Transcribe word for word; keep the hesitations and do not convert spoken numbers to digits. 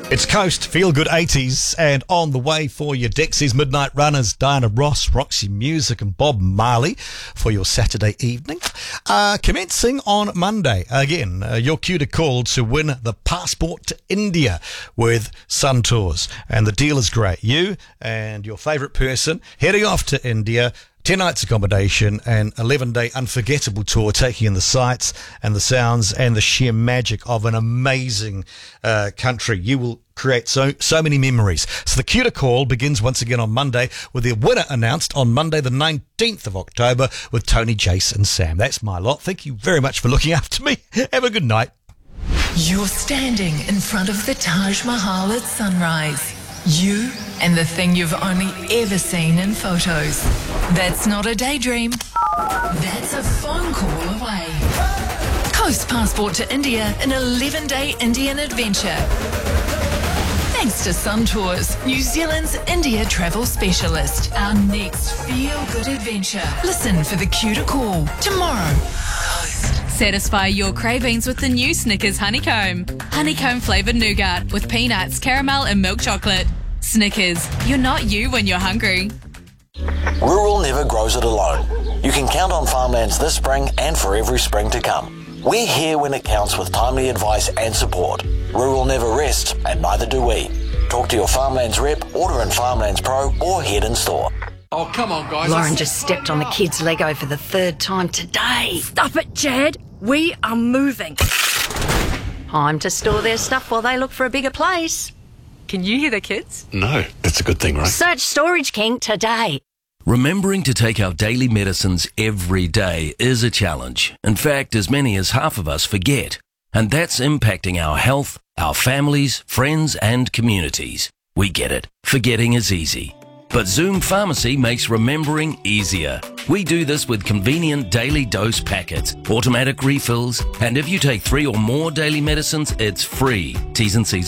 It's Coast, Feel Good eighties, and on the way for your Dexys Midnight Runners, Diana Ross, Roxy Music and Bob Marley for your Saturday evening. Uh, commencing on Monday, again, uh, your cue to call to win the passport to India with Sun Tours. And the deal is great. You and your favourite person heading off to India, ten nights accommodation and eleven-day unforgettable tour, taking in the sights and the sounds and the sheer magic of an amazing uh, country. You will create so so many memories. So the cue to call begins once again on Monday with the winner announced on Monday the nineteenth of October with Tony, Jace and Sam. That's my lot. Thank you very much for looking after me. Have a good night. You're standing in front of the Taj Mahal at sunrise. You and the thing you've only ever seen in photos. That's not a daydream. That's a phone call away. Coast passport to India, an eleven-day Indian adventure. Thanks to Sun Tours, New Zealand's India travel specialist. Our next feel-good adventure. Listen for the cue to call tomorrow. Satisfy your cravings with the new Snickers Honeycomb. Honeycomb flavoured nougat with peanuts, caramel and milk chocolate. Snickers, you're not you when you're hungry. Rural never grows it alone. You can count on Farmlands this spring and for every spring to come. We're here when it counts with timely advice and support. Rural never rests, and neither do we. Talk to your Farmlands rep, order in Farmlands Pro, or head in store. Oh, come on, guys. Lauren just stepped on the kids' Lego for the third time today. Stop it, Chad. We are moving. Time to store their stuff while they look for a bigger place. Can you hear the kids? No, that's a good thing, right? Search Storage King today. Remembering to take our daily medicines every day is a challenge. In fact, as many as half of us forget. And that's impacting our health, our families, friends and communities. We get it. Forgetting is easy. But Zoom Pharmacy makes remembering easier. We do this with convenient daily dose packets, automatic refills, and if you take three or more daily medicines, it's free. T's and C's